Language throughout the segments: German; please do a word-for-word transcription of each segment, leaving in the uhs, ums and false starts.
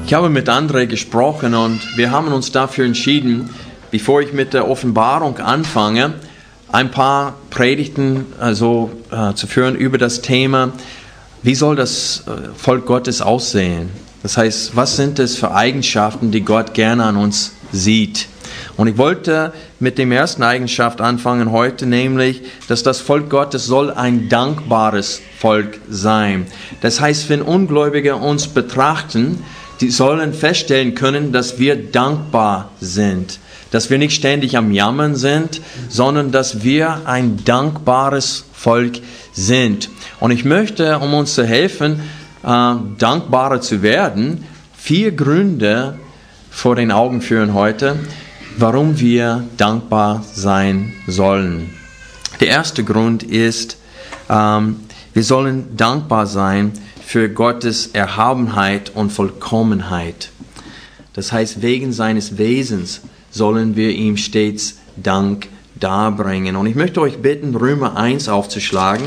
Ich habe mit André gesprochen und wir haben uns dafür entschieden, bevor ich mit der Offenbarung anfange, ein paar Predigten also, äh, zu führen über das Thema, wie soll das Volk Gottes aussehen? Das heißt, was sind es für Eigenschaften, die Gott gerne an uns sieht? Und ich wollte mit dem ersten Eigenschaft anfangen heute, nämlich, dass das Volk Gottes soll ein dankbares Volk sein. Das heißt, wenn Ungläubige uns betrachten, die sollen feststellen können, dass wir dankbar sind. Dass wir nicht ständig am Jammern sind, sondern dass wir ein dankbares Volk sind. Und ich möchte, um uns zu helfen, äh, dankbarer zu werden, vier Gründe vor den Augen führen heute, warum wir dankbar sein sollen. Der erste Grund ist, ähm, wir sollen dankbar sein für Gottes Erhabenheit und Vollkommenheit. Das heißt, wegen seines Wesens sollen wir ihm stets Dank darbringen. Und ich möchte euch bitten, Römer eins aufzuschlagen.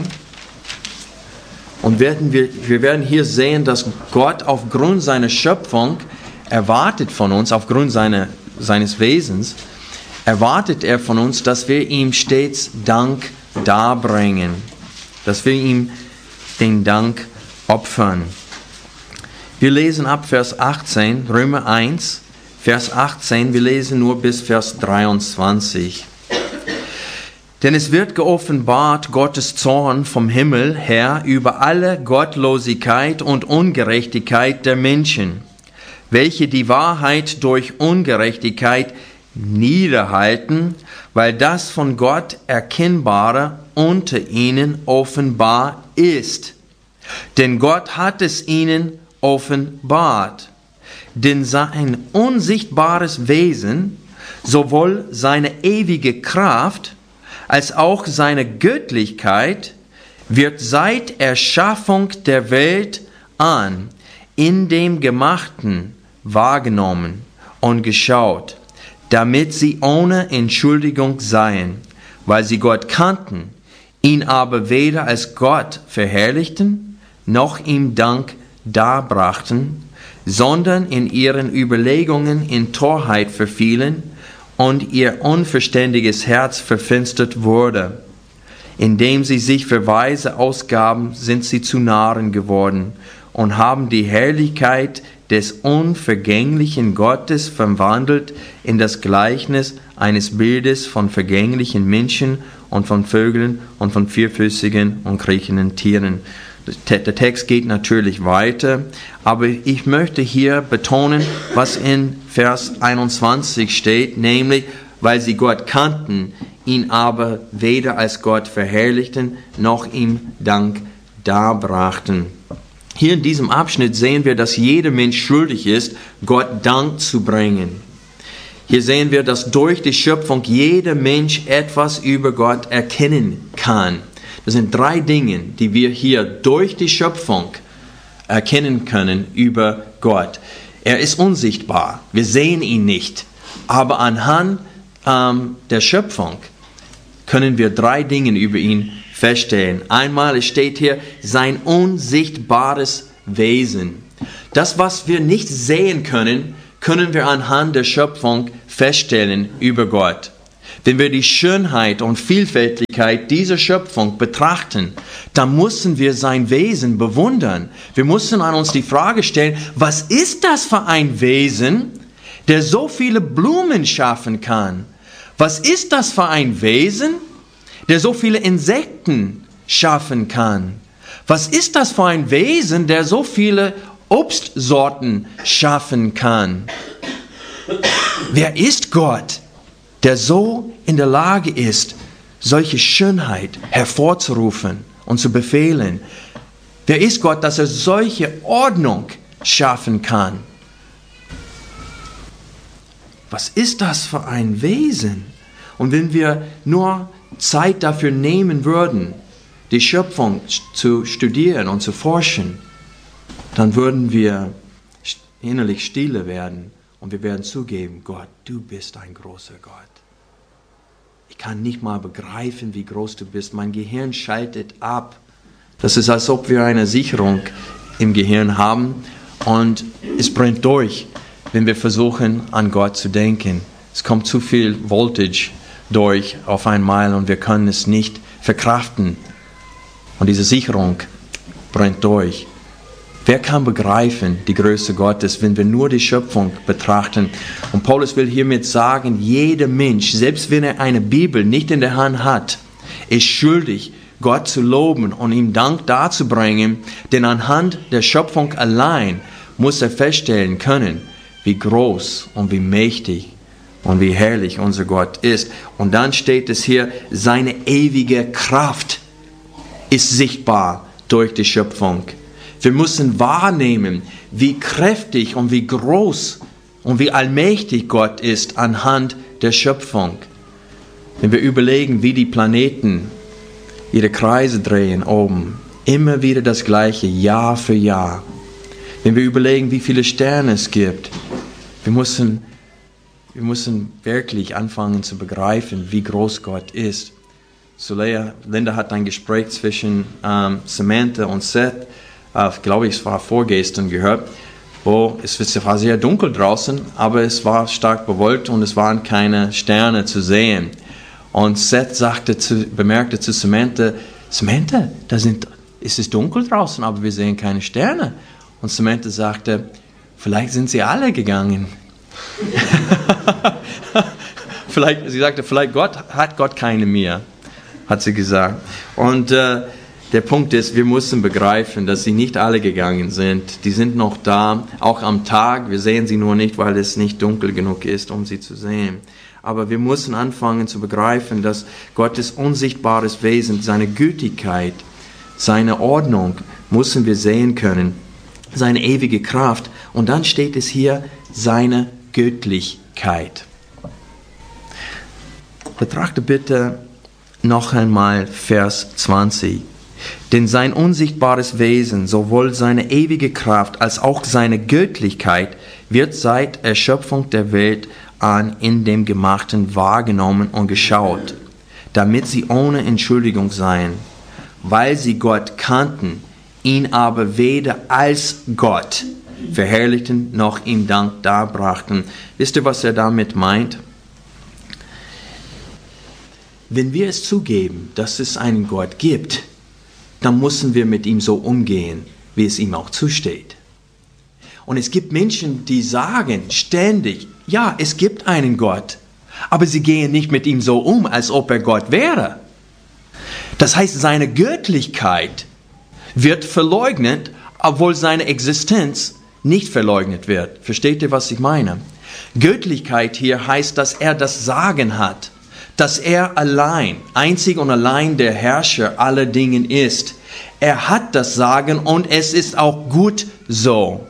Und werden wir, wir werden hier sehen, dass Gott aufgrund seiner Schöpfung erwartet von uns, aufgrund seiner, seines Wesens, erwartet er von uns, dass wir ihm stets Dank darbringen. Dass wir ihm den Dank opfern. Wir lesen ab Vers achtzehn, Römer eins, Vers achtzehn, wir lesen nur bis Vers dreiundzwanzig. Denn es wird geoffenbart Gottes Zorn vom Himmel her über alle Gottlosigkeit und Ungerechtigkeit der Menschen, welche die Wahrheit durch Ungerechtigkeit niederhalten, weil das von Gott Erkennbare unter ihnen offenbar ist. Denn Gott hat es ihnen offenbart. Denn sein unsichtbares Wesen, sowohl seine ewige Kraft als auch seine Göttlichkeit, wird seit Erschaffung der Welt an in dem Gemachten wahrgenommen und geschaut, damit sie ohne Entschuldigung seien, weil sie Gott kannten, ihn aber weder als Gott verherrlichten, noch ihm Dank darbrachten, sondern in ihren Überlegungen in Torheit verfielen und ihr unverständiges Herz verfinstert wurde. Indem sie sich für Weise ausgaben, sind sie zu Narren geworden und haben die Herrlichkeit des unvergänglichen Gottes verwandelt in das Gleichnis eines Bildes von vergänglichen Menschen und von Vögeln und von vierfüßigen und kriechenden Tieren. Der Text geht natürlich weiter, aber ich möchte hier betonen, was in Vers einundzwanzig steht, nämlich, weil sie Gott kannten, ihn aber weder als Gott verherrlichten, noch ihm Dank darbrachten. Hier in diesem Abschnitt sehen wir, dass jeder Mensch schuldig ist, Gott Dank zu bringen. Hier sehen wir, dass durch die Schöpfung jeder Mensch etwas über Gott erkennen kann. Das sind drei Dinge, die wir hier durch die Schöpfung erkennen können über Gott. Er ist unsichtbar, wir sehen ihn nicht, aber anhand ähm, der Schöpfung können wir drei Dinge über ihn feststellen. Einmal, es steht hier, sein unsichtbares Wesen. Das, was wir nicht sehen können, können wir anhand der Schöpfung feststellen über Gott. Wenn wir die Schönheit und Vielfältigkeit dieser Schöpfung betrachten, dann müssen wir sein Wesen bewundern. Wir müssen an uns die Frage stellen, was ist das für ein Wesen, der so viele Blumen schaffen kann? Was ist das für ein Wesen, der so viele Insekten schaffen kann? Was ist das für ein Wesen, der so viele Obstsorten schaffen kann? Wer ist Gott, der so in der Lage ist, solche Schönheit hervorzurufen und zu befehlen? Wer ist Gott, dass er solche Ordnung schaffen kann? Was ist das für ein Wesen? Und wenn wir nur Zeit dafür nehmen würden, die Schöpfung zu studieren und zu forschen, dann würden wir innerlich stille werden und wir werden zugeben, Gott, du bist ein großer Gott. Ich kann nicht mal begreifen, wie groß du bist. Mein Gehirn schaltet ab. Das ist, als ob wir eine Sicherung im Gehirn haben und es brennt durch, wenn wir versuchen, an Gott zu denken. Es kommt zu viel Voltage durch auf einmal und wir können es nicht verkraften. Und diese Sicherung brennt durch. Wer kann begreifen die Größe Gottes, wenn wir nur die Schöpfung betrachten? Und Paulus will hiermit sagen, jeder Mensch, selbst wenn er eine Bibel nicht in der Hand hat, ist schuldig, Gott zu loben und ihm Dank darzubringen, denn anhand der Schöpfung allein muss er feststellen können, wie groß und wie mächtig und wie herrlich unser Gott ist. Und dann steht es hier, seine ewige Kraft ist sichtbar durch die Schöpfung. Wir müssen wahrnehmen, wie kräftig und wie groß und wie allmächtig Gott ist anhand der Schöpfung. Wenn wir überlegen, wie die Planeten ihre Kreise drehen oben, immer wieder das Gleiche, Jahr für Jahr. Wenn wir überlegen, wie viele Sterne es gibt, wir müssen, wir müssen wirklich anfangen zu begreifen, wie groß Gott ist. So Lea, Linda hat ein Gespräch zwischen ähm, Samantha und Seth, äh, glaube ich, es war vorgestern gehört, wo es, es war sehr dunkel draußen, aber es war stark bewölkt und es waren keine Sterne zu sehen. Und Seth sagte zu, bemerkte zu Samantha, Samantha, da sind, es ist dunkel draußen, aber wir sehen keine Sterne. Und Samantha sagte, vielleicht sind sie alle gegangen. vielleicht, sie sagte, vielleicht Gott, hat Gott keine mehr, hat sie gesagt. Und äh, der Punkt ist, wir müssen begreifen, dass sie nicht alle gegangen sind. Die sind noch da, auch am Tag. Wir sehen sie nur nicht, weil es nicht dunkel genug ist, um sie zu sehen. Aber wir müssen anfangen zu begreifen, dass Gottes unsichtbares Wesen, seine Gütigkeit, seine Ordnung, müssen wir sehen können. Seine ewige Kraft. Und dann steht es hier, seine Göttlichkeit. Betrachte bitte noch einmal Vers zwanzig. Denn sein unsichtbares Wesen, sowohl seine ewige Kraft als auch seine Göttlichkeit, wird seit Erschöpfung der Welt an in dem Gemachten wahrgenommen und geschaut, damit sie ohne Entschuldigung seien, weil sie Gott kannten, ihn aber weder als Gott verherrlichten noch ihm Dank darbrachten. Wisst ihr, was er damit meint? Wenn wir es zugeben, dass es einen Gott gibt, dann müssen wir mit ihm so umgehen, wie es ihm auch zusteht. Und es gibt Menschen, die sagen ständig, ja, es gibt einen Gott, aber sie gehen nicht mit ihm so um, als ob er Gott wäre. Das heißt, seine Göttlichkeit wird verleugnet, obwohl seine Existenz nicht verleugnet wird. Versteht ihr, was ich meine? Göttlichkeit hier heißt, dass er das Sagen hat, dass er allein, einzig und allein der Herrscher aller Dinge ist. Er hat das Sagen und es ist auch gut so.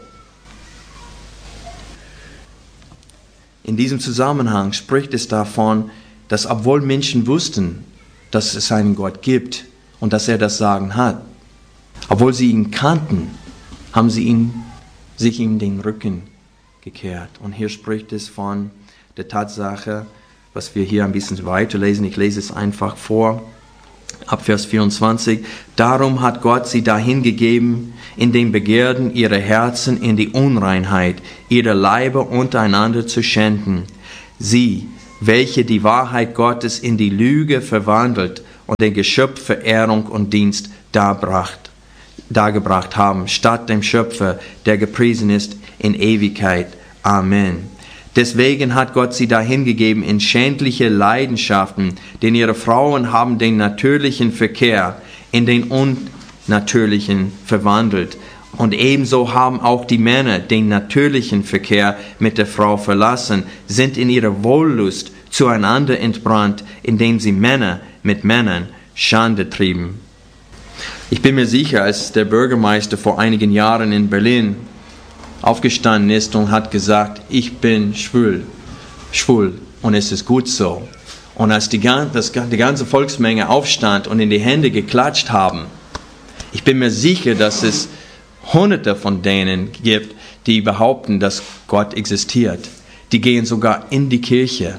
In diesem Zusammenhang spricht es davon, dass obwohl Menschen wussten, dass es einen Gott gibt und dass er das Sagen hat, obwohl sie ihn kannten, haben sie ihn, sich ihm den Rücken gekehrt. Und hier spricht es von der Tatsache, was wir hier ein bisschen weiterlesen. Ich lese es einfach vor. Ab Vers vierundzwanzig. Darum hat Gott sie dahingegeben, in den Begierden ihrer Herzen in die Unreinheit, ihre Leiber untereinander zu schänden. Sie, welche die Wahrheit Gottes in die Lüge verwandelt und den Geschöpf Verehrung und Dienst darbracht, dargebracht haben, statt dem Schöpfer, der gepriesen ist in Ewigkeit. Amen. Deswegen hat Gott sie dahingegeben in schändliche Leidenschaften, denn ihre Frauen haben den natürlichen Verkehr in den unnatürlichen verwandelt. Und ebenso haben auch die Männer den natürlichen Verkehr mit der Frau verlassen, sind in ihrer Wollust zueinander entbrannt, indem sie Männer mit Männern Schande trieben. Ich bin mir sicher, als der Bürgermeister vor einigen Jahren in Berlin aufgestanden ist und hat gesagt, ich bin schwul, schwul und es ist gut so. Und als die, das, die ganze Volksmenge aufstand und in die Hände geklatscht haben, ich bin mir sicher, dass es Hunderte von denen gibt, die behaupten, dass Gott existiert. Die gehen sogar in die Kirche.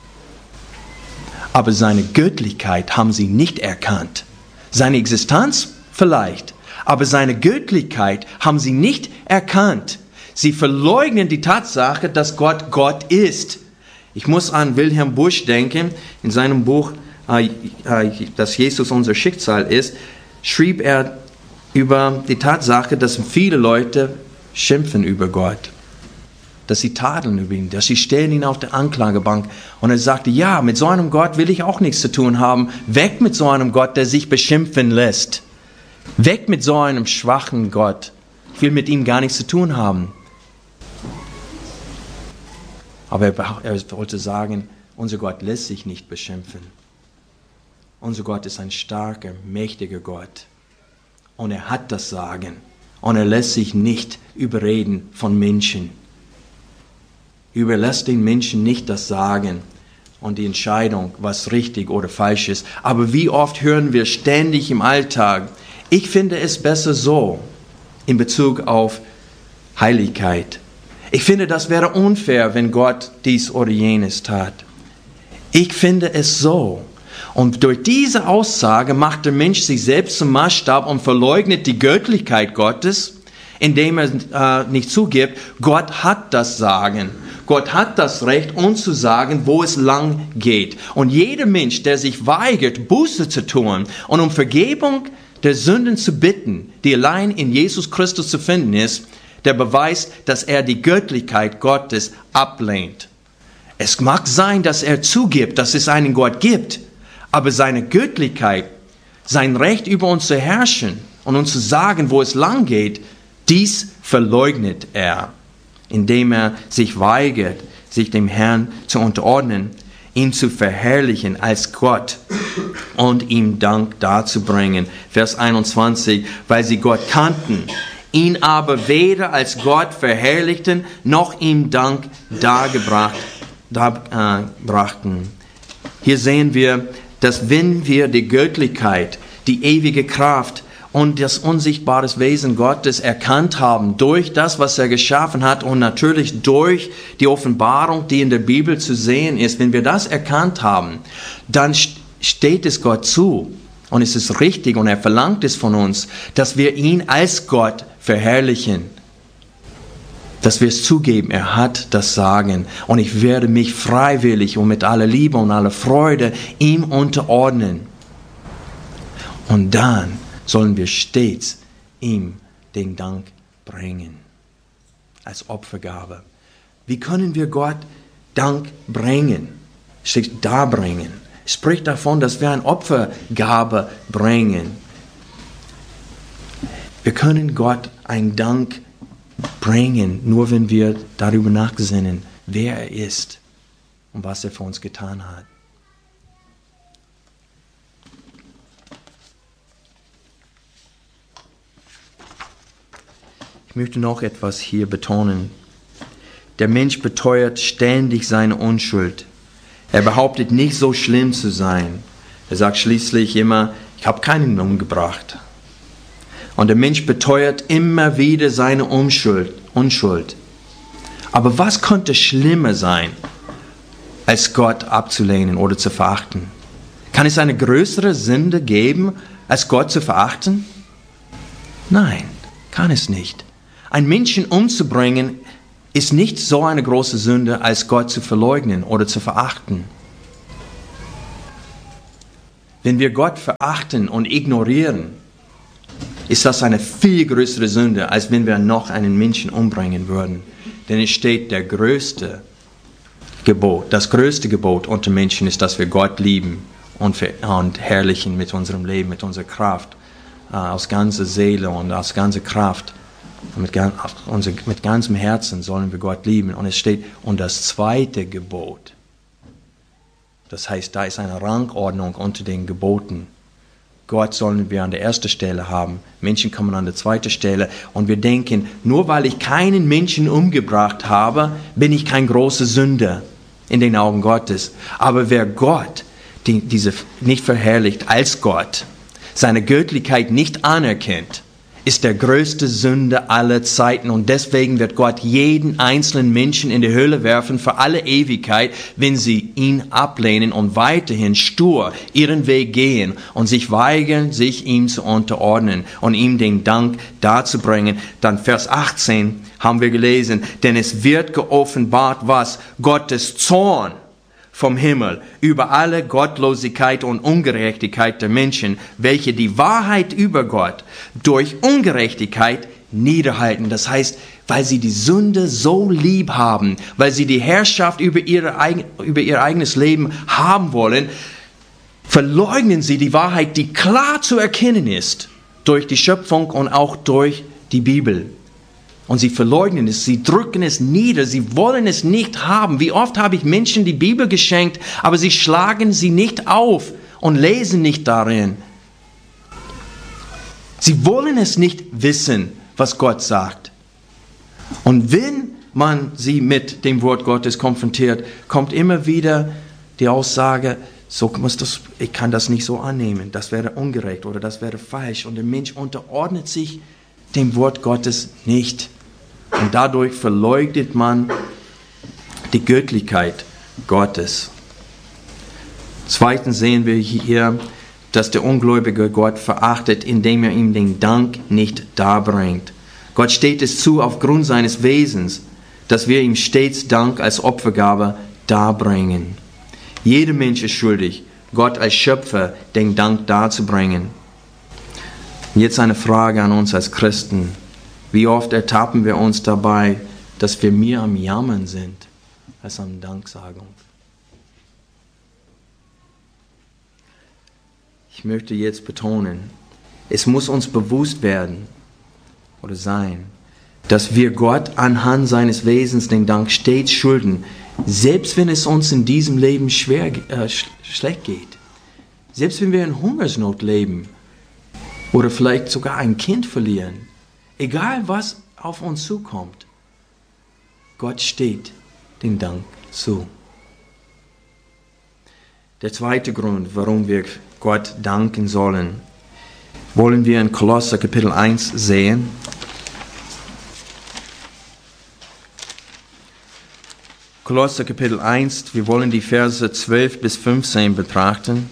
Aber seine Göttlichkeit haben sie nicht erkannt. Seine Existenz vielleicht, aber seine Göttlichkeit haben sie nicht erkannt. Sie verleugnen die Tatsache, dass Gott Gott ist. Ich muss an Wilhelm Busch denken. In seinem Buch, äh, äh, dass Jesus unser Schicksal ist, schrieb er über die Tatsache, dass viele Leute schimpfen über Gott. Dass sie tadeln über ihn, dass sie stehen ihn auf der Anklagebank. Und er sagte, ja, mit so einem Gott will ich auch nichts zu tun haben. Weg mit so einem Gott, der sich beschimpfen lässt. Weg mit so einem schwachen Gott. Ich will mit ihm gar nichts zu tun haben. Aber er, er wollte sagen, unser Gott lässt sich nicht beschimpfen. Unser Gott ist ein starker, mächtiger Gott. Und er hat das Sagen. Und er lässt sich nicht überreden von Menschen. Überlässt den Menschen nicht das Sagen und die Entscheidung, was richtig oder falsch ist. Aber wie oft hören wir ständig im Alltag, ich finde es besser so, in Bezug auf Heiligkeit. Ich finde, das wäre unfair, wenn Gott dies oder jenes tat. Ich finde es so. Und durch diese Aussage macht der Mensch sich selbst zum Maßstab und verleugnet die Göttlichkeit Gottes, indem er äh, nicht zugibt, Gott hat das Sagen. Gott hat das Recht, uns zu sagen, wo es lang geht. Und jeder Mensch, der sich weigert, Buße zu tun und um Vergebung der Sünden zu bitten, die allein in Jesus Christus zu finden ist, der beweist, dass er die Göttlichkeit Gottes ablehnt. Es mag sein, dass er zugibt, dass es einen Gott gibt, aber seine Göttlichkeit, sein Recht über uns zu herrschen und uns zu sagen, wo es lang geht, dies verleugnet er, indem er sich weigert, sich dem Herrn zu unterordnen, ihn zu verherrlichen als Gott und ihm Dank darzubringen. Vers einundzwanzig, weil sie Gott kannten, ihn aber weder als Gott verherrlichten, noch ihm Dank dargebracht, darbrachten. Hier sehen wir, dass wenn wir die Göttlichkeit, die ewige Kraft und das unsichtbare Wesen Gottes erkannt haben durch das, was er geschaffen hat und natürlich durch die Offenbarung, die in der Bibel zu sehen ist, wenn wir das erkannt haben, dann steht es Gott zu und es ist richtig und er verlangt es von uns, dass wir ihn als Gott verherrlichen, dass wir es zugeben, er hat das Sagen und ich werde mich freiwillig und mit aller Liebe und aller Freude ihm unterordnen. Und dann sollen wir stets ihm den Dank bringen, als Opfergabe. Wie können wir Gott Dank bringen? Steht darbringen. Spricht davon, dass wir eine Opfergabe bringen. Wir können Gott einen Dank bringen, nur wenn wir darüber nachsinnen, wer er ist und was er für uns getan hat. Ich möchte noch etwas hier betonen. Der Mensch beteuert ständig seine Unschuld. Er behauptet nicht so schlimm zu sein. Er sagt schließlich immer, ich habe keinen umgebracht. Und der Mensch beteuert immer wieder seine Unschuld. Unschuld. Aber was könnte schlimmer sein, als Gott abzulehnen oder zu verachten? Kann es eine größere Sünde geben, als Gott zu verachten? Nein, kann es nicht. Einen Menschen umzubringen, ist nicht so eine große Sünde, als Gott zu verleugnen oder zu verachten. Wenn wir Gott verachten und ignorieren, ist das eine viel größere Sünde, als wenn wir noch einen Menschen umbringen würden. Denn es steht, der größte Gebot, das größte Gebot unter Menschen ist, dass wir Gott lieben und, und herrlichen mit unserem Leben, mit unserer Kraft, äh, aus ganzer Seele und aus ganzer Kraft. Und mit, unser, mit ganzem Herzen sollen wir Gott lieben. Und es steht, und das zweite Gebot. Das heißt, da ist eine Rangordnung unter den Geboten. Gott sollen wir an der ersten Stelle haben. Menschen kommen an der zweiten Stelle. Und wir denken, nur weil ich keinen Menschen umgebracht habe, bin ich kein großer Sünder in den Augen Gottes. Aber wer Gott die, diese nicht verherrlicht als Gott, seine Göttlichkeit nicht anerkennt, ist der größte Sünder aller Zeiten. Und deswegen wird Gott jeden einzelnen Menschen in die Hölle werfen für alle Ewigkeit, wenn sie ihn ablehnen und weiterhin stur ihren Weg gehen und sich weigern, sich ihm zu unterordnen und ihm den Dank darzubringen. Dann Vers achtzehn haben wir gelesen, denn es wird geoffenbart, was Gottes Zorn vom Himmel über alle Gottlosigkeit und Ungerechtigkeit der Menschen, welche die Wahrheit über Gott durch Ungerechtigkeit niederhalten. Das heißt, weil sie die Sünde so lieb haben, weil sie die Herrschaft über, ihre, über ihr eigenes Leben haben wollen, verleugnen sie die Wahrheit, die klar zu erkennen ist durch die Schöpfung und auch durch die Bibel. Und sie verleugnen es, sie drücken es nieder, sie wollen es nicht haben. Wie oft habe ich Menschen die Bibel geschenkt, aber sie schlagen sie nicht auf und lesen nicht darin. Sie wollen es nicht wissen, was Gott sagt. Und wenn man sie mit dem Wort Gottes konfrontiert, kommt immer wieder die Aussage, so muss das, ich kann das nicht so annehmen, das wäre ungerecht oder das wäre falsch. Und der Mensch unterordnet sich dem Wort Gottes nicht. Und dadurch verleugnet man die Göttlichkeit Gottes. Zweitens sehen wir hier, dass der ungläubige Gott verachtet, indem er ihm den Dank nicht darbringt. Gott steht es zu, aufgrund seines Wesens, dass wir ihm stets Dank als Opfergabe darbringen. Jeder Mensch ist schuldig, Gott als Schöpfer den Dank darzubringen. Jetzt eine Frage an uns als Christen. Wie oft ertappen wir uns dabei, dass wir mehr am Jammern sind als am Danksagung? Ich möchte jetzt betonen, es muss uns bewusst werden oder sein, dass wir Gott anhand seines Wesens den Dank stets schulden, selbst wenn es uns in diesem Leben schwer, äh, sch- schlecht geht. Selbst wenn wir in Hungersnot leben oder vielleicht sogar ein Kind verlieren. Egal was auf uns zukommt, Gott steht den Dank zu. Der zweite Grund, warum wir Gott danken sollen, wollen wir in Kolosser Kapitel eins sehen. Kolosser Kapitel eins, wir wollen die Verse zwölf bis fünfzehn betrachten.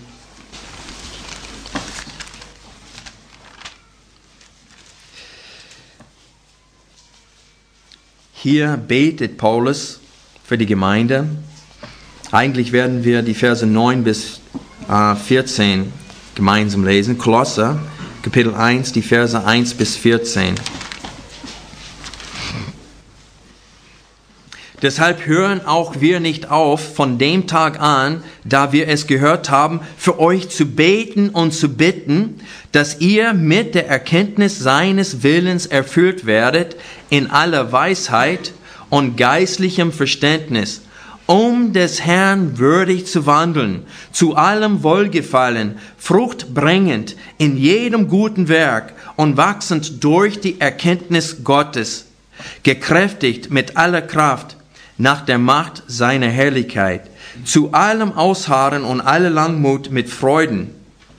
Hier betet Paulus für die Gemeinde. Eigentlich werden wir die Verse neun bis vierzehn gemeinsam lesen. Kolosser, Kapitel eins, die Verse eins bis vierzehn. Deshalb hören auch wir nicht auf, von dem Tag an, da wir es gehört haben, für euch zu beten und zu bitten, dass ihr mit der Erkenntnis seines Willens erfüllt werdet, in aller Weisheit und geistlichem Verständnis, um des Herrn würdig zu wandeln, zu allem Wohlgefallen, fruchtbringend in jedem guten Werk und wachsend durch die Erkenntnis Gottes, gekräftigt mit aller Kraft, nach der Macht seiner Herrlichkeit, zu allem Ausharren und aller Langmut mit Freuden,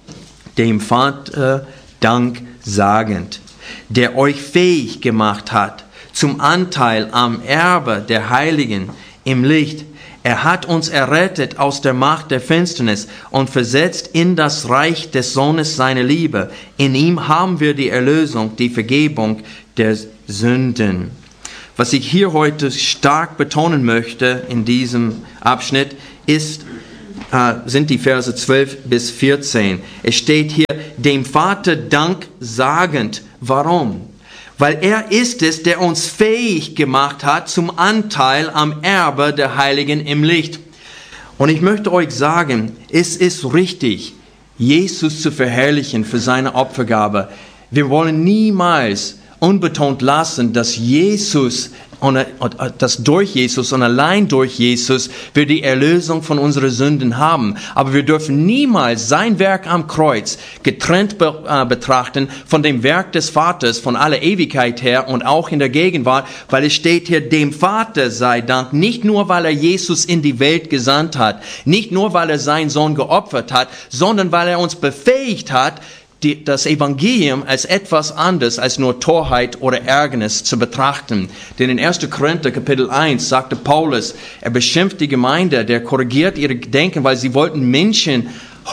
dem Vater Dank sagend, der euch fähig gemacht hat zum Anteil am Erbe der Heiligen im Licht. Er hat uns errettet aus der Macht der Finsternis und versetzt in das Reich des Sohnes seiner Liebe. In ihm haben wir die Erlösung, die Vergebung der Sünden. Was ich hier heute stark betonen möchte in diesem Abschnitt ist, äh, sind die Verse zwölf bis vierzehn. Es steht hier, dem Vater Dank sagend. Warum? Weil er ist es, der uns fähig gemacht hat zum Anteil am Erbe der Heiligen im Licht. Und ich möchte euch sagen, es ist richtig, Jesus zu verherrlichen für seine Opfergabe. Wir wollen niemals unbetont lassen, dass Jesus und dass durch Jesus und allein durch Jesus wir die Erlösung von unseren Sünden haben. Aber wir dürfen niemals sein Werk am Kreuz getrennt be- äh, betrachten von dem Werk des Vaters von aller Ewigkeit her und auch in der Gegenwart, weil es steht hier, dem Vater sei Dank, nicht nur, weil er Jesus in die Welt gesandt hat, nicht nur, weil er seinen Sohn geopfert hat, sondern weil er uns befähigt hat, Die, das Evangelium als etwas anderes als nur Torheit oder Ärgernis zu betrachten. Denn in erster Korinther Kapitel eins sagte Paulus, er beschimpft die Gemeinde, der korrigiert ihre Denken, weil sie wollten Menschen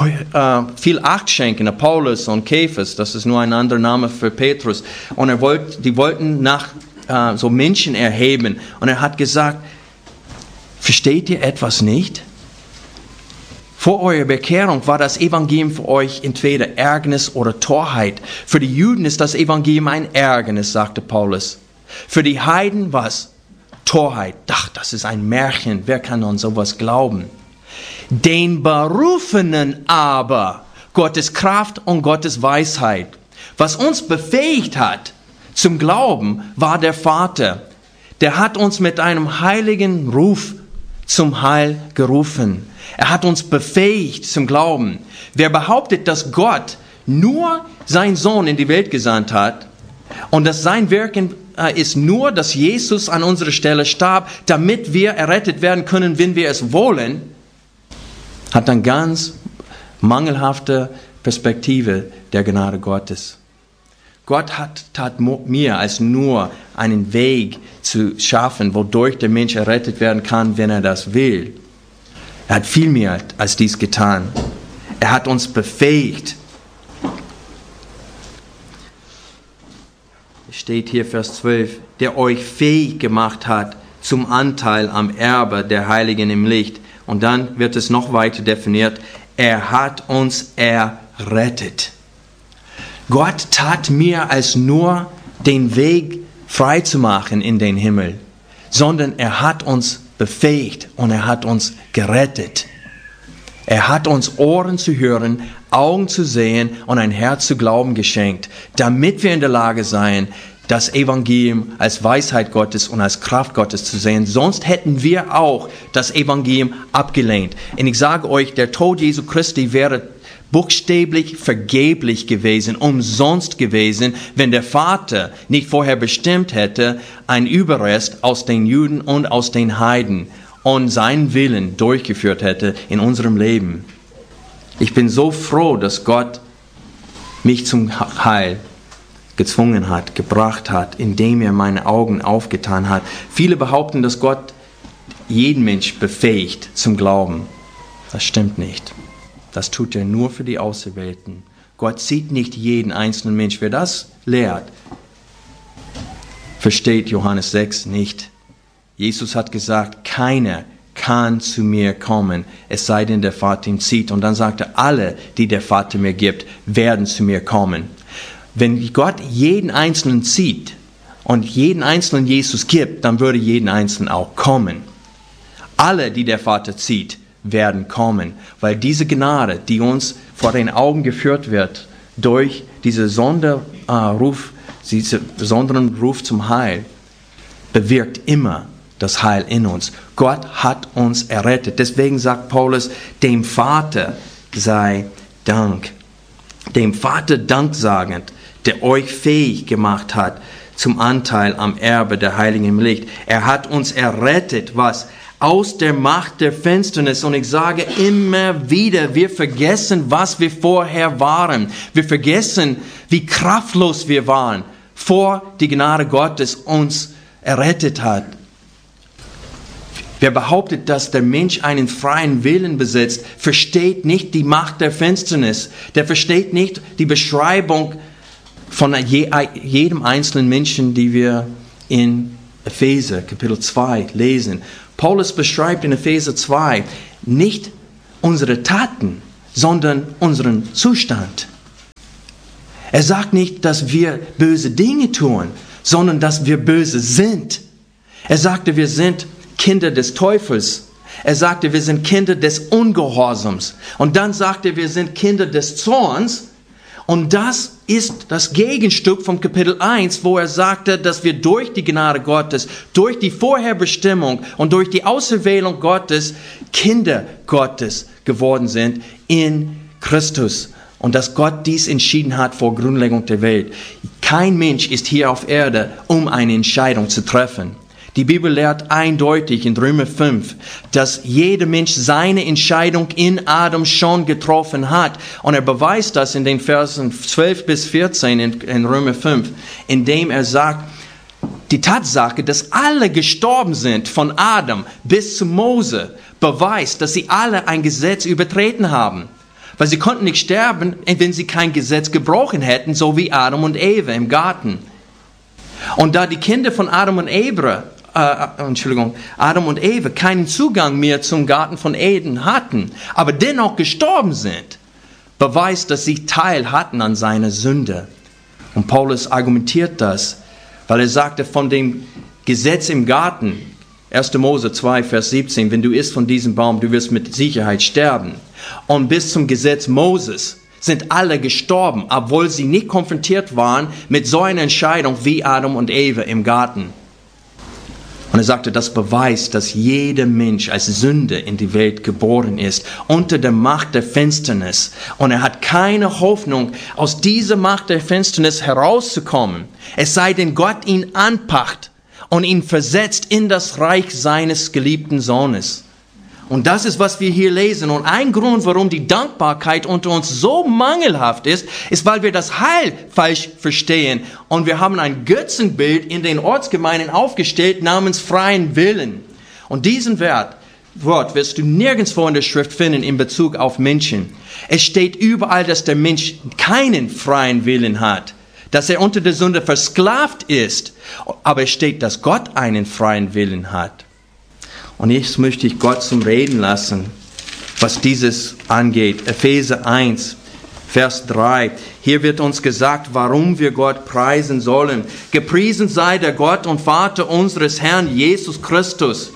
äh, viel Acht schenken, Paulus und Kephas, das ist nur ein anderer Name für Petrus. Und er wollte, die wollten nach äh, so Menschen erheben. Und er hat gesagt, versteht ihr etwas nicht? Vor eurer Bekehrung war das Evangelium für euch entweder Ärgernis oder Torheit. Für die Juden ist das Evangelium ein Ärgernis, sagte Paulus. Für die Heiden war es Torheit. Ach, das ist ein Märchen. Wer kann an sowas glauben? Den Berufenen aber Gottes Kraft und Gottes Weisheit. Was uns befähigt hat zum Glauben, war der Vater. Der hat uns mit einem heiligen Ruf zum Heil gerufen. Er hat uns befähigt zum Glauben. Wer behauptet, dass Gott nur seinen Sohn in die Welt gesandt hat und dass sein Wirken äh, ist nur, dass Jesus an unserer Stelle starb, damit wir errettet werden können, wenn wir es wollen, hat eine ganz mangelhafte Perspektive der Gnade Gottes. Gott hat tat mir als nur einen Weg zu schaffen, wodurch der Mensch errettet werden kann, wenn er das will. Er hat viel mehr als dies getan. Er hat uns befähigt. Es steht hier Vers zwölf, der euch fähig gemacht hat zum Anteil am Erbe der Heiligen im Licht. Und dann wird es noch weiter definiert, er hat uns errettet. Gott tat mehr als nur den Weg frei zu machen in den Himmel, sondern er hat uns befähigt und er hat uns gerettet. Er hat uns Ohren zu hören, Augen zu sehen und ein Herz zu glauben geschenkt, damit wir in der Lage seien, das Evangelium als Weisheit Gottes und als Kraft Gottes zu sehen. Sonst hätten wir auch das Evangelium abgelehnt. Und ich sage euch, der Tod Jesu Christi wäre buchstäblich vergeblich gewesen, umsonst gewesen, wenn der Vater nicht vorher bestimmt hätte, ein Überrest aus den Juden und aus den Heiden und seinen Willen durchgeführt hätte in unserem Leben. Ich bin so froh, dass Gott mich zum Heil gezwungen hat, gebracht hat, indem er meine Augen aufgetan hat. Viele behaupten, dass Gott jeden Mensch befähigt zum Glauben. Das stimmt nicht. Das tut er nur für die Auserwählten. Gott sieht nicht jeden einzelnen Mensch. Wer das lehrt, versteht Johannes sechs nicht. Jesus hat gesagt, keiner kann zu mir kommen, es sei denn, der Vater ihn zieht. Und dann sagt er, alle, die der Vater mir gibt, werden zu mir kommen. Wenn Gott jeden Einzelnen zieht und jeden Einzelnen Jesus gibt, dann würde jeden Einzelnen auch kommen. Alle, die der Vater zieht, werden kommen, weil diese Gnade, die uns vor den Augen geführt wird, durch diesen Sonderruf, diesen besonderen Ruf zum Heil, bewirkt immer das Heil in uns. Gott hat uns errettet. Deswegen sagt Paulus, dem Vater sei Dank. Dem Vater Dank sagend, der euch fähig gemacht hat zum Anteil am Erbe der Heiligen im Licht. Er hat uns errettet, was? Aus der Macht der Finsternis. Und ich sage immer wieder, wir vergessen, was wir vorher waren. Wir vergessen, wie kraftlos wir waren, vor die Gnade Gottes uns errettet hat. Wer behauptet, dass der Mensch einen freien Willen besitzt, versteht nicht die Macht der Finsternis. Der versteht nicht die Beschreibung von jedem einzelnen Menschen, die wir in Epheser Kapitel zwei lesen. Paulus beschreibt in Epheser zwei nicht unsere Taten, sondern unseren Zustand. Er sagt nicht, dass wir böse Dinge tun, sondern dass wir böse sind. Er sagte, wir sind Kinder des Teufels. Er sagte, wir sind Kinder des Ungehorsams. Und dann sagte er, wir sind Kinder des Zorns. Und das ist das Gegenstück vom Kapitel eins, wo er sagte, dass wir durch die Gnade Gottes, durch die Vorherbestimmung und durch die Auserwählung Gottes Kinder Gottes geworden sind in Christus. Und dass Gott dies entschieden hat vor Grundlegung der Welt. Kein Mensch ist hier auf Erde, um eine Entscheidung zu treffen. Die Bibel lehrt eindeutig in Römer fünf, dass jeder Mensch seine Entscheidung in Adam schon getroffen hat. Und er beweist das in den Versen zwölf bis vierzehn in, in Römer fünf, indem er sagt, die Tatsache, dass alle gestorben sind von Adam bis zu Mose, beweist, dass sie alle ein Gesetz übertreten haben. Weil sie konnten nicht sterben, wenn sie kein Gesetz gebrochen hätten, so wie Adam und Eva im Garten. Und da die Kinder von Adam und Eva, äh, Entschuldigung, Adam und Eva keinen Zugang mehr zum Garten von Eden hatten, aber dennoch gestorben sind, beweist, dass sie Teil hatten an seiner Sünde. Und Paulus argumentiert das, weil er sagte, von dem Gesetz im Garten, erster Mose zwei, Vers siebzehn, wenn du isst von diesem Baum, du wirst mit Sicherheit sterben. Und bis zum Gesetz Moses sind alle gestorben, obwohl sie nicht konfrontiert waren mit so einer Entscheidung wie Adam und Eva im Garten. Und er sagte, das beweist, dass jeder Mensch als Sünder in die Welt geboren ist, unter der Macht der Finsternis. Und er hat keine Hoffnung, aus dieser Macht der Finsternis herauszukommen, es sei denn, Gott ihn anpackt und ihn versetzt in das Reich seines geliebten Sohnes. Und das ist, was wir hier lesen. Und ein Grund, warum die Dankbarkeit unter uns so mangelhaft ist, ist, weil wir das Heil falsch verstehen. Und wir haben ein Götzenbild in den Ortsgemeinden aufgestellt namens freien Willen. Und diesen Wert, Wort wirst du nirgendwo in der Schrift finden in Bezug auf Menschen. Es steht überall, dass der Mensch keinen freien Willen hat, dass er unter der Sünde versklavt ist. Aber es steht, dass Gott einen freien Willen hat. Und jetzt möchte ich Gott zum Reden lassen, was dieses angeht. Epheser eins, Vers drei. Hier wird uns gesagt, warum wir Gott preisen sollen. Gepriesen sei der Gott und Vater unseres Herrn Jesus Christus.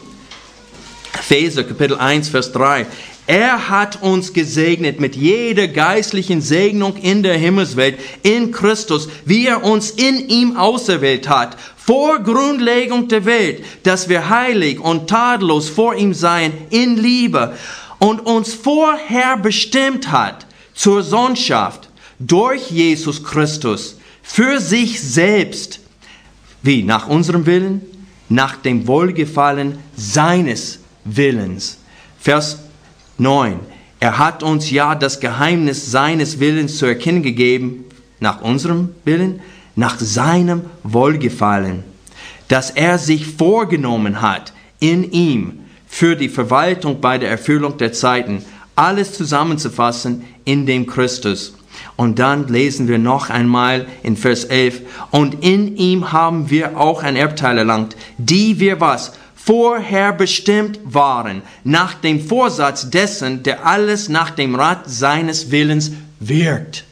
Epheser Kapitel eins, Vers drei. Er hat uns gesegnet mit jeder geistlichen Segnung in der Himmelswelt, in Christus, wie er uns in ihm auserwählt hat, vor Grundlegung der Welt, dass wir heilig und tadellos vor ihm seien in Liebe und uns vorher bestimmt hat zur Sohnschaft durch Jesus Christus für sich selbst. Wie? Nach unserem Willen? Nach dem Wohlgefallen seines Willens. Vers neun. Er hat uns ja das Geheimnis seines Willens zu erkennen gegeben, nach unserem Willen, nach seinem Wohlgefallen, dass er sich vorgenommen hat, in ihm für die Verwaltung bei der Erfüllung der Zeiten alles zusammenzufassen in dem Christus. Und dann lesen wir noch einmal in Vers elf, und in ihm haben wir auch ein Erbteil erlangt, die wir was? Vorher bestimmt waren, nach dem Vorsatz dessen, der alles nach dem Rat seines Willens wirkt.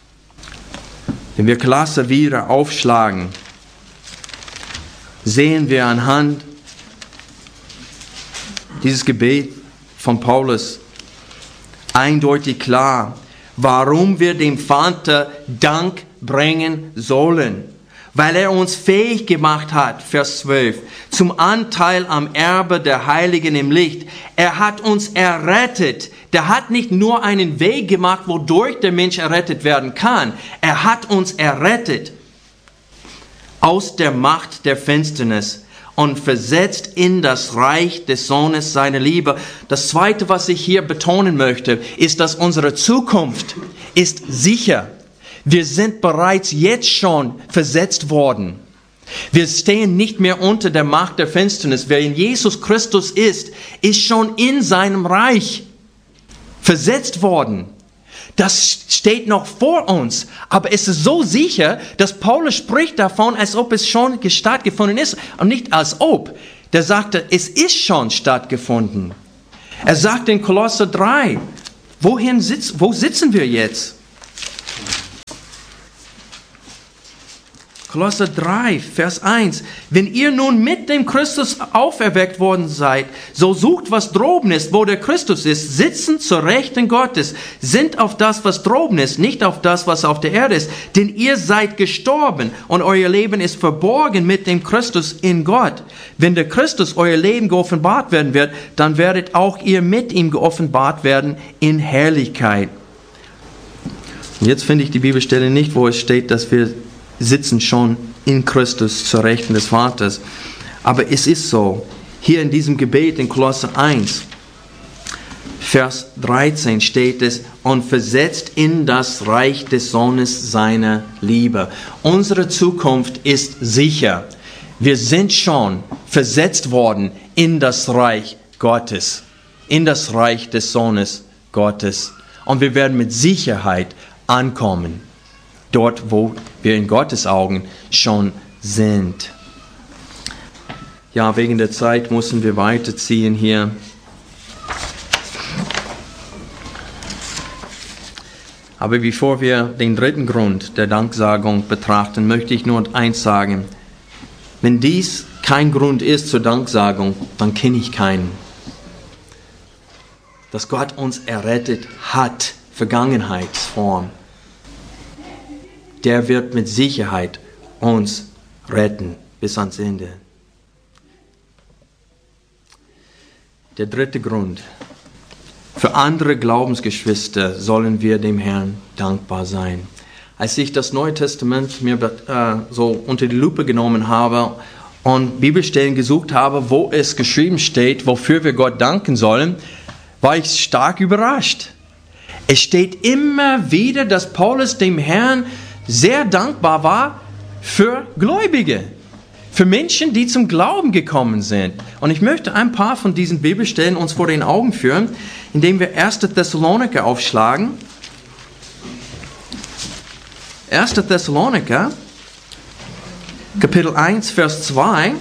Wenn wir Kolosser wieder aufschlagen, sehen wir anhand dieses Gebet von Paulus eindeutig klar, warum wir dem Vater Dank bringen sollen. Weil er uns fähig gemacht hat, Vers zwölf, zum Anteil am Erbe der Heiligen im Licht. Er hat uns errettet. Der hat nicht nur einen Weg gemacht, wodurch der Mensch errettet werden kann. Er hat uns errettet aus der Macht der Finsternis und versetzt in das Reich des Sohnes seiner Liebe. Das Zweite, was ich hier betonen möchte, ist, dass unsere Zukunft ist sicher. Wir sind bereits jetzt schon versetzt worden. Wir stehen nicht mehr unter der Macht der Finsternis. Wer in Jesus Christus ist, ist schon in seinem Reich versetzt worden. Das steht noch vor uns. Aber es ist so sicher, dass Paulus spricht davon, als ob es schon stattgefunden ist. Und nicht als ob. Der sagte, es ist schon stattgefunden. Er sagt in Kolosser drei, wohin sitz, wo sitzen wir jetzt? Kolosser drei, Vers eins. Wenn ihr nun mit dem Christus auferweckt worden seid, so sucht, was droben ist, wo der Christus ist, sitzen zur Rechten Gottes. Sind auf das, was droben ist, nicht auf das, was auf der Erde ist. Denn ihr seid gestorben und euer Leben ist verborgen mit dem Christus in Gott. Wenn der Christus euer Leben geoffenbart werden wird, dann werdet auch ihr mit ihm geoffenbart werden in Herrlichkeit. Und jetzt finde ich die Bibelstelle nicht, wo es steht, dass wir sitzen schon in Christus zur Rechten des Vaters. Aber es ist so, hier in diesem Gebet in Kolosser eins, Vers dreizehn steht es, und versetzt in das Reich des Sohnes seiner Liebe. Unsere Zukunft ist sicher. Wir sind schon versetzt worden in das Reich Gottes, in das Reich des Sohnes Gottes. Und wir werden mit Sicherheit ankommen. Dort, wo wir in Gottes Augen schon sind. Ja, wegen der Zeit müssen wir weiterziehen hier. Aber bevor wir den dritten Grund der Danksagung betrachten, möchte ich nur eins sagen. Wenn dies kein Grund ist zur Danksagung, dann kenne ich keinen. Dass Gott uns errettet hat, Vergangenheitsform, der wird mit Sicherheit uns retten bis ans Ende. Der dritte Grund. Für andere Glaubensgeschwister sollen wir dem Herrn dankbar sein. Als ich das Neue Testament mir äh, so unter die Lupe genommen habe und Bibelstellen gesucht habe, wo es geschrieben steht, wofür wir Gott danken sollen, war ich stark überrascht. Es steht immer wieder, dass Paulus dem Herrn sehr dankbar war für Gläubige, für Menschen, die zum Glauben gekommen sind. Und ich möchte ein paar von diesen Bibelstellen uns vor den Augen führen, indem wir erster Thessaloniker aufschlagen. erster Thessaloniker, Kapitel eins, Vers zwei.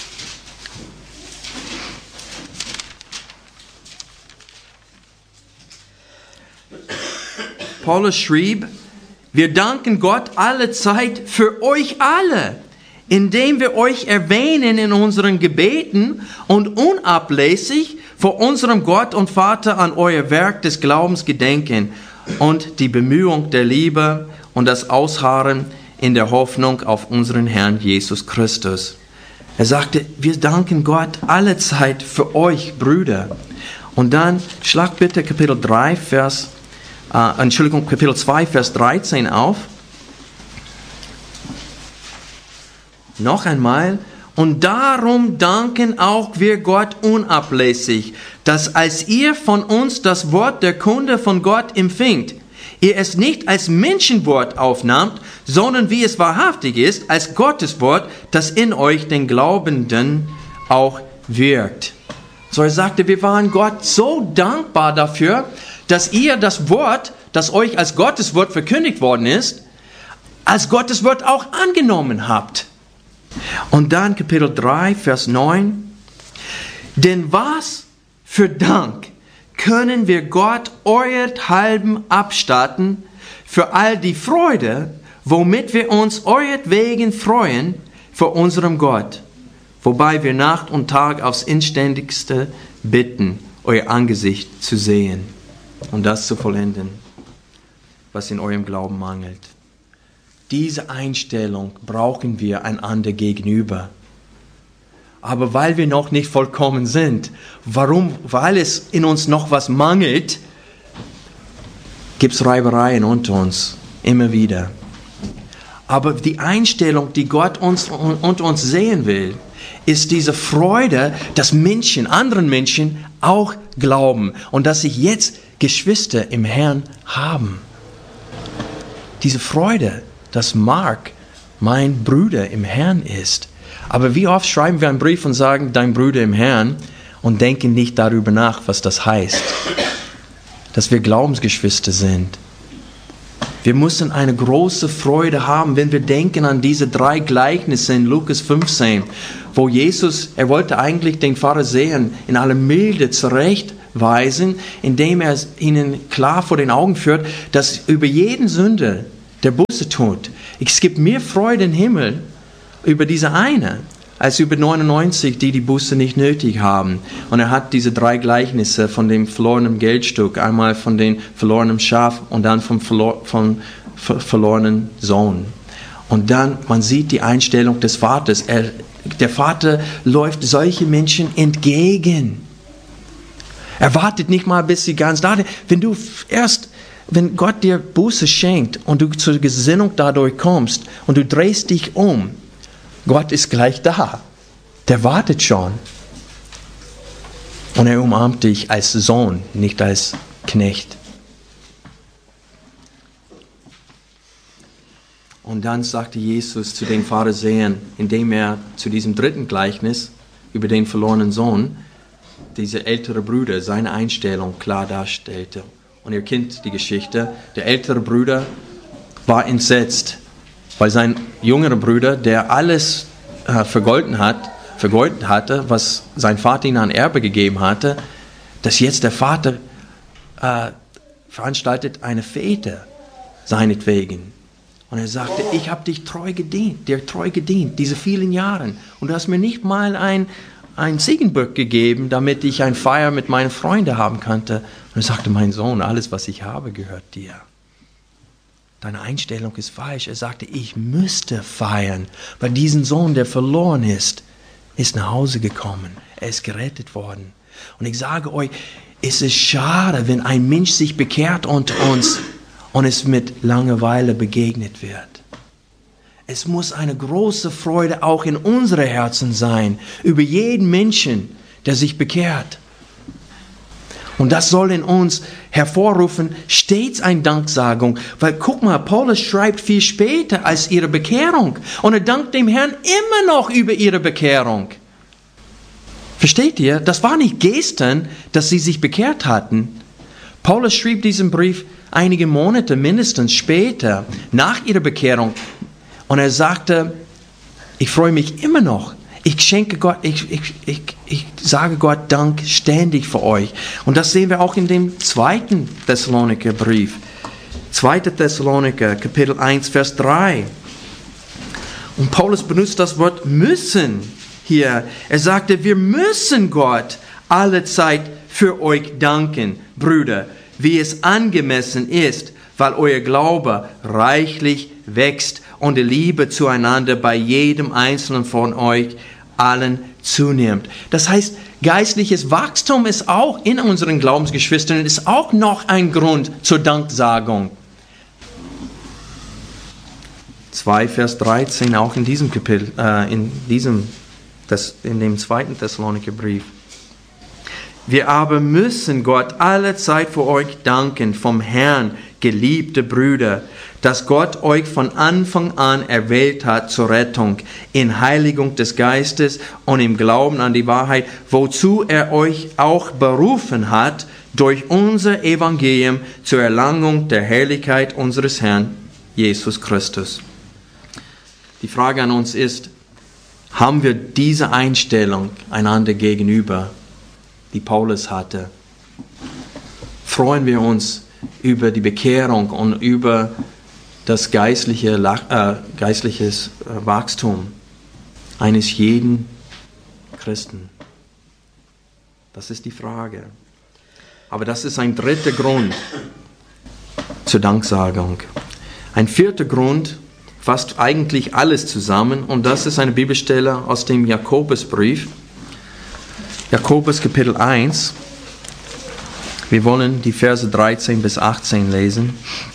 Paulus schrieb, wir danken Gott alle Zeit für euch alle, indem wir euch erwähnen in unseren Gebeten und unablässig vor unserem Gott und Vater an euer Werk des Glaubens gedenken und die Bemühung der Liebe und das Ausharren in der Hoffnung auf unseren Herrn Jesus Christus. Er sagte, wir danken Gott alle Zeit für euch, Brüder. Und dann schlag bitte Kapitel drei, Vers, äh, Entschuldigung, Kapitel zwei, Vers dreizehn auf. Noch einmal, und darum danken auch wir Gott unablässig, dass als ihr von uns das Wort der Kunde von Gott empfingt, ihr es nicht als Menschenwort aufnahmt, sondern wie es wahrhaftig ist, als Gottes Wort, das in euch den Glaubenden auch wirkt. So er sagte, wir waren Gott so dankbar dafür, dass ihr das Wort, das euch als Gottes Wort verkündigt worden ist, als Gottes Wort auch angenommen habt. Und dann Kapitel drei, Vers neun. Denn was für Dank können wir Gott eurethalben abstatten für all die Freude, womit wir uns euretwegen freuen vor unserem Gott, wobei wir Nacht und Tag aufs Inständigste bitten, euer Angesicht zu sehen und das zu vollenden, was in eurem Glauben mangelt. Diese Einstellung brauchen wir einander gegenüber. Aber weil wir noch nicht vollkommen sind, warum? Weil es in uns noch was mangelt, gibt es Reibereien unter uns, immer wieder. Aber die Einstellung, die Gott uns, unter uns sehen will, ist diese Freude, dass Menschen, anderen Menschen auch glauben und dass sich jetzt Geschwister im Herrn haben. Diese Freude, dass Mark mein Bruder im Herrn ist. Aber wie oft schreiben wir einen Brief und sagen, dein Bruder im Herrn, und denken nicht darüber nach, was das heißt. Dass wir Glaubensgeschwister sind. Wir müssen eine große Freude haben, wenn wir denken an diese drei Gleichnisse in Lukas fünfzehn, wo Jesus, er wollte eigentlich den Pharisäern in aller Milde zurechtweisen, indem er ihnen klar vor den Augen führt, dass über jeden Sünder, der Buße tut, es gibt mehr Freude im Himmel über diese eine, als über neunundneunzig, die die Buße nicht nötig haben. Und er hat diese drei Gleichnisse von dem verlorenen Geldstück, einmal von dem verlorenen Schaf und dann vom, verlor- vom ver- verlorenen Sohn. Und dann, man sieht die Einstellung des Vaters. Er, der Vater läuft solche Menschen entgegen. Er wartet nicht mal, bis sie ganz da sind. Wenn du erst Wenn Gott dir Buße schenkt und du zur Gesinnung dadurch kommst und du drehst dich um, Gott ist gleich da. Der wartet schon. Und er umarmt dich als Sohn, nicht als Knecht. Und dann sagte Jesus zu den Pharisäern, indem er zu diesem dritten Gleichnis über den verlorenen Sohn, dieser ältere Bruder, seine Einstellung klar darstellte. Und ihr kennt die Geschichte. Der ältere Bruder war entsetzt. weil sein jüngerer Bruder, der alles äh, vergolten hat, vergolten hatte, was sein Vater ihm an Erbe gegeben hatte, dass jetzt der Vater äh, veranstaltet eine Fete seinetwegen. Und er sagte, ich habe dich treu gedient, dir treu gedient, diese vielen Jahre. Und du hast mir nicht mal ein, ein Ziegenbock gegeben, damit ich eine Feier mit meinen Freunden haben könnte. Und er sagte, mein Sohn, alles, was ich habe, gehört dir. Deine Einstellung ist falsch. Er sagte, ich müsste feiern, weil diesen Sohn, der verloren ist, ist nach Hause gekommen. Er ist gerettet worden. Und ich sage euch, es ist schade, wenn ein Mensch sich bekehrt unter uns und es mit Langeweile begegnet wird. Es muss eine große Freude auch in unseren Herzen sein, über jeden Menschen, der sich bekehrt. Und das soll in uns hervorrufen, stets eine Danksagung. Weil guck mal, Paulus schreibt viel später als ihre Bekehrung. Und er dankt dem Herrn immer noch über ihre Bekehrung. Versteht ihr? Das war nicht gestern, dass sie sich bekehrt hatten. Paulus schrieb diesen Brief einige Monate mindestens später, nach ihrer Bekehrung. Und er sagte, ich freue mich immer noch. Ich schenke Gott, ich, ich, ich, ich sage Gott Dank ständig für euch. Und das sehen wir auch in dem zweiten Thessaloniker Brief. zweiter Thessaloniker, Kapitel eins, Vers drei. Und Paulus benutzt das Wort müssen hier. Er sagte, wir müssen Gott alle Zeit für euch danken, Brüder, wie es angemessen ist, weil euer Glaube reichlich wächst und die Liebe zueinander bei jedem Einzelnen von euch allen zunimmt. Das heißt, geistliches Wachstum ist auch in unseren Glaubensgeschwistern, ist auch noch ein Grund zur Danksagung. zwei Vers dreizehn, auch in diesem Kapitel, äh, in diesem, das, in dem zweiten Thessaloniker Brief. Wir aber müssen Gott alle Zeit für euch danken, vom Herrn, geliebte Brüder, dass Gott euch von Anfang an erwählt hat zur Rettung, in Heiligung des Geistes und im Glauben an die Wahrheit, wozu er euch auch berufen hat, durch unser Evangelium zur Erlangung der Herrlichkeit unseres Herrn Jesus Christus. Die Frage an uns ist, haben wir diese Einstellung einander gegenüber, die Paulus hatte? Freuen wir uns über die Bekehrung und über das geistliche, äh, geistliches äh, Wachstum eines jeden Christen? Das ist die Frage. Aber das ist ein dritter Grund zur Danksagung. Ein vierter Grund fasst eigentlich alles zusammen und das ist eine Bibelstelle aus dem Jakobusbrief. Jakobus Kapitel eins. Wir wollen die Verse dreizehn bis achtzehn lesen.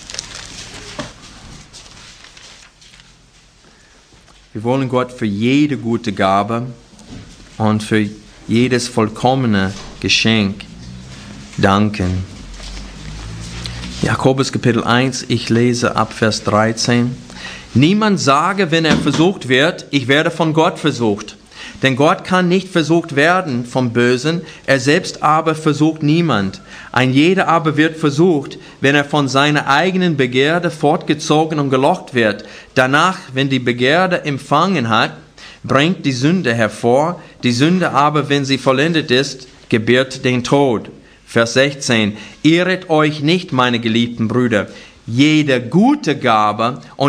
Wir wollen Gott für jede gute Gabe und für jedes vollkommene Geschenk danken. Jakobus Kapitel eins, ich lese ab Vers dreizehn. Niemand sage, wenn er versucht wird, ich werde von Gott versucht. Denn Gott kann nicht versucht werden vom Bösen, er selbst aber versucht niemand. Ein jeder aber wird versucht, wenn er von seiner eigenen Begierde fortgezogen und gelockt wird. Danach, wenn die Begierde empfangen hat, bringt die Sünde hervor. Die Sünde aber, wenn sie vollendet ist, gebiert den Tod. Vers sechzehn. Irret euch nicht, meine geliebten Brüder. Jede gute Gabe und